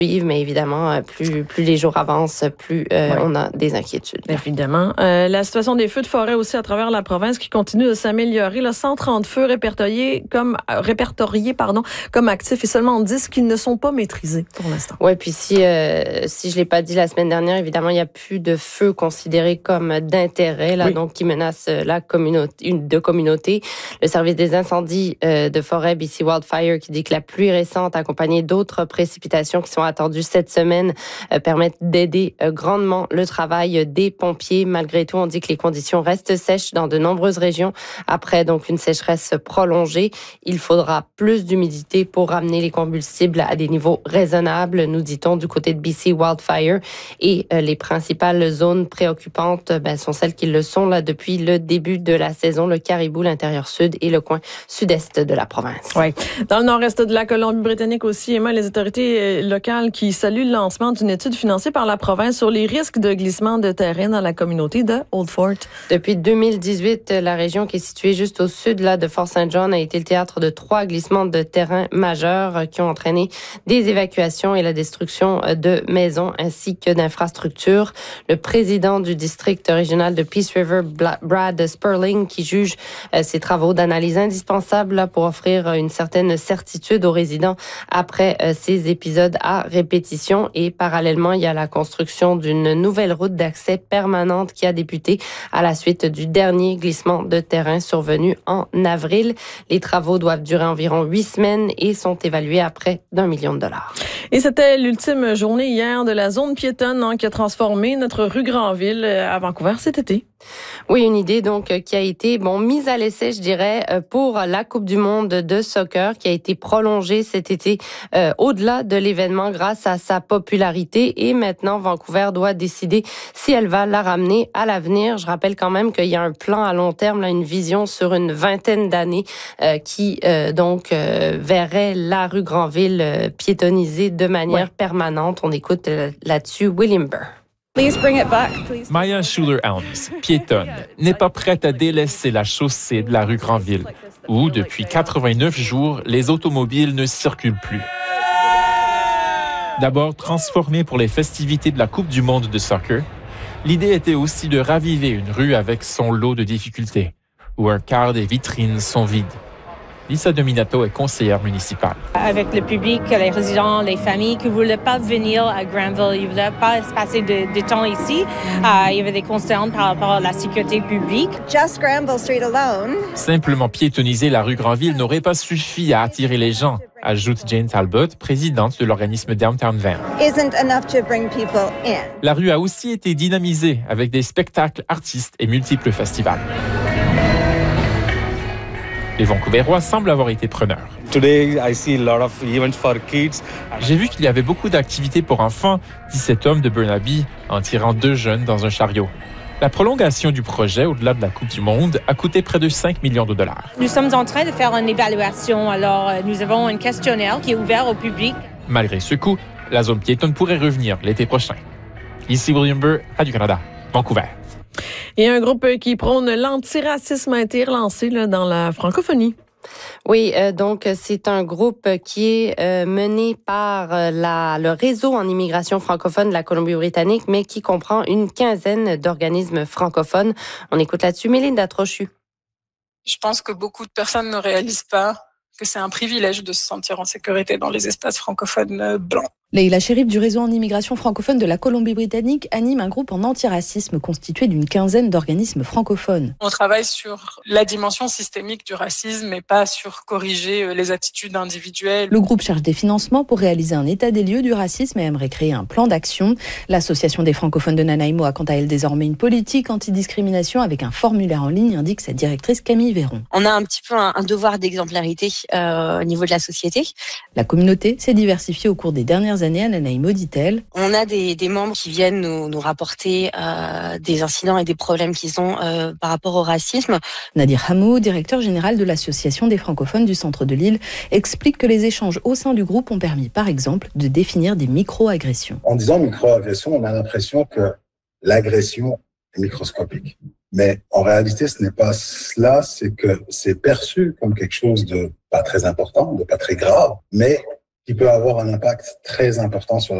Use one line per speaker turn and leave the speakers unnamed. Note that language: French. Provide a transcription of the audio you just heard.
Mais évidemment, plus les jours avancent, plus on a des inquiétudes.
Évidemment. La situation des feux de forêt aussi à travers la province qui continue de s'améliorer. Là, 130 feux répertoriés comme actifs et seulement 10 qui ne sont pas maîtrisés pour l'instant.
Oui, puis si je l'ai pas dit la semaine dernière, évidemment, il n'y a plus de feux considérés comme d'intérêt, là, donc qui menacent la communauté. Le service des incendies de forêt BC Wildfire qui dit que la pluie récente accompagnée d'autres précipitations qui sont attendues cette semaine permettent d'aider grandement le travail des pompiers. Malgré tout, on dit que les conditions restent sèches dans de nombreuses régions. Après donc une sécheresse prolongée, il faudra plus d'humidité pour ramener les combustibles à des niveaux raisonnables, nous dit-on du côté de BC Wildfire. Et les principales zones préoccupantes sont celles qui le sont là depuis le début de la saison, le Caribou, l'intérieur sud et le coin sud-est de la province.
Oui. Dans le nord-est de la Colombie-Britannique aussi, Emma, les autorités locales qui saluent le lancement d'une étude financée par la province sur les risques de glissement de terrain dans la communauté de Old Fort.
Depuis 2018, la région qui est située juste au sud là, de Fort St. John a été le théâtre de 3 glissements de terrain majeurs qui ont entraîné des évacuations et la destruction de maisons ainsi que d'infrastructures. Le président du district régional de Peace River, Brad Sperling, qui juge ces travaux d'analyse indispensables là, pour offrir une certaine certitude aux résidents après ces épisodes à répétition. Et parallèlement, il y a la construction d'une nouvelle route d'accès permanente qui a débuté à la suite du dernier glissement de terrain survenu en avril. Les travaux doivent durer environ 8 semaines et sont évalués à près d'$1 million.
Et c'était l'ultime journée hier de la zone piétonne qui a transformé notre rue Granville à Vancouver cet été.
Oui, une idée donc qui a été mise à l'essai, je dirais, pour la Coupe du monde de soccer qui a été prolongée cet été au-delà de l'événement grâce à sa popularité. Et maintenant, Vancouver doit décider si elle va la ramener à l'avenir. Je rappelle quand même qu'il y a un plan à long terme, là, une vision sur une vingtaine d'années qui verrait la rue Granville piétonnisée de manière permanente. On écoute là-dessus William Burr.
Please bring it back, please.
Maya Schuler-Helms, piétonne, n'est pas prête à délaisser la chaussée de la rue Granville, où, depuis 89 jours, les automobiles ne circulent plus. D'abord transformée pour les festivités de la Coupe du monde de soccer, l'idée était aussi de raviver une rue avec son lot de difficultés, où un quart des vitrines sont vides. Lisa Dominato est conseillère municipale.
Avec le public, les résidents, les familles qui ne voulaient pas venir à Granville, ils ne voulaient pas se passer de temps ici. Il y avait des concerns par rapport à la sécurité publique.
Just Granville Street alone.
Simplement piétonniser la rue Granville n'aurait pas suffi à attirer les gens, ajoute Jane Talbot, présidente de l'organisme Downtown Van.
Isn't enough to bring people in.
La rue a aussi été dynamisée avec des spectacles, artistes et multiples festivals. Les Vancouverois semblent avoir été preneurs.
Today, I see a lot of events for kids.
J'ai vu qu'il y avait beaucoup d'activités pour enfants, dit cet homme de Burnaby, en tirant 2 jeunes dans un chariot. La prolongation du projet, au-delà de la Coupe du monde, a coûté près de $5 millions.
Nous sommes en train de faire une évaluation. Alors, nous avons un questionnaire qui est ouvert au public.
Malgré ce coût, la zone piétonne pourrait revenir l'été prochain. Ici William Burr, Radio-Canada, Vancouver.
Il y a un groupe qui prône l'antiracisme a été relancé dans la francophonie.
Oui, donc c'est un groupe qui est mené par le réseau en immigration francophone de la Colombie-Britannique, mais qui comprend une quinzaine d'organismes francophones. On écoute là-dessus Mélinda Trochu.
Je pense que beaucoup de personnes ne réalisent pas que c'est un privilège de se sentir en sécurité dans les espaces francophones blancs.
Leïla Chérif du réseau en immigration francophone de la Colombie-Britannique anime un groupe en antiracisme constitué d'une quinzaine d'organismes francophones.
On travaille sur la dimension systémique du racisme et pas sur corriger les attitudes individuelles.
Le groupe cherche des financements pour réaliser un état des lieux du racisme et aimerait créer un plan d'action. L'association des francophones de Nanaimo a quant à elle désormais une politique antidiscrimination avec un formulaire en ligne, indique sa directrice Camille Véron.
On a un petit peu un devoir d'exemplarité au niveau de la société.
La communauté s'est diversifiée au cours des dernières années à Nanaimo, dit-elle.
On a des membres qui viennent nous rapporter des incidents et des problèmes qu'ils ont par rapport au racisme.
Nadir Hamou, directeur général de l'association des francophones du centre de l'île, explique que les échanges au sein du groupe ont permis, par exemple, de définir des micro-agressions.
En disant micro-agression, on a l'impression que l'agression est microscopique. Mais en réalité, ce n'est pas cela, c'est que c'est perçu comme quelque chose de pas très important, de pas très grave, mais qui peut avoir un impact très important sur